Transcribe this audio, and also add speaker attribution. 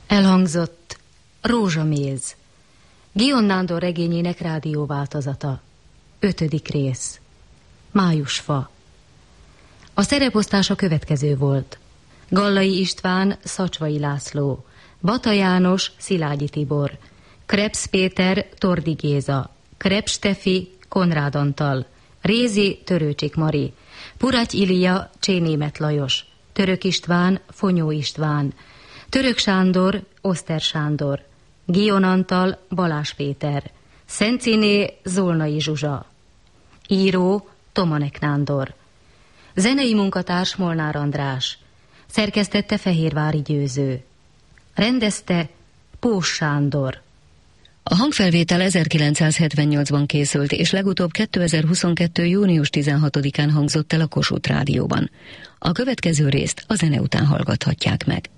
Speaker 1: Elhangzott Rózsaméz, Guion Nándor regényének rádióváltozata, 5. rész, Májusfa. A szereposztás a következő volt: Gallai István, Szacsvai László, Bata János, Szilágyi Tibor, Krebs Péter, Tordi Géza, Krebs Stefi, Konrád Antal, Rézi, Törőcsik Mari, Puraty Ilia, Csénémet Lajos, Török István, Fonyó István, Török Sándor, Oszter Sándor, Guion Antal, Balázs Péter, Szenciné, Zolnai Zsuzsa. Író, Tomanek Nándor. Zenei munkatárs, Molnár András. Szerkesztette Fehérvári Győző. Rendezte Pós Sándor.
Speaker 2: A hangfelvétel 1978-ban készült, és legutóbb 2022. június 16-án hangzott el a Kossuth Rádióban. A következő részt a zene után hallgathatják meg.